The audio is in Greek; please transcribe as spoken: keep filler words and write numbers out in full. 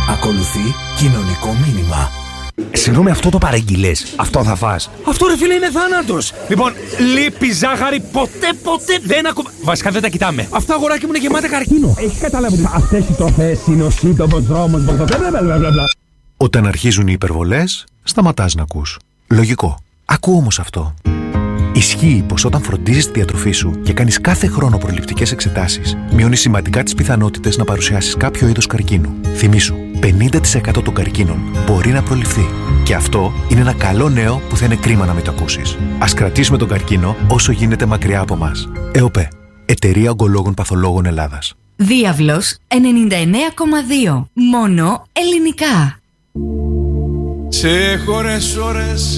Ακολουθεί κοινωνικό μήνυμα. Συγγνώμη, αυτό το παραγγείλες? Αυτό θα φας? Αυτό ρε φίλε είναι θάνατος. Λοιπόν, λίπη, ζάχαρη, ποτέ ποτέ δεν ακούμε. Βασικά δεν τα κοιτάμε. Αυτά αγοράκι μου είναι γεμάτα καρκίνο. Έχεις καταλάβει ότι αυτές οι τροφές είναι ο σύντομος δρόμος. Όταν αρχίζουν οι υπερβολές, σταματάς να ακούς. Λογικό. Ακού όμως αυτό. Ισχύει πως όταν φροντίζεις τη διατροφή σου και κάνεις κάθε χρόνο προληπτικές εξετάσεις, μειώνεις σημαντικά τις πιθανότητες να παρουσιάσεις κάποιο είδος καρκίνου. Θυμήσου, πενήντα τοις εκατό των καρκίνων μπορεί να προληφθεί. Και αυτό είναι ένα καλό νέο που θα είναι κρίμα να μην το ακούσεις. Ας κρατήσουμε τον καρκίνο όσο γίνεται μακριά από μας. ΕΟΠΕ, Εταιρεία Ογκολόγων Παθολόγων Ελλάδας. Διάβλος ενενήντα εννέα κόμμα δύο. Μόνο ελληνικά. Σε χώρες ώρες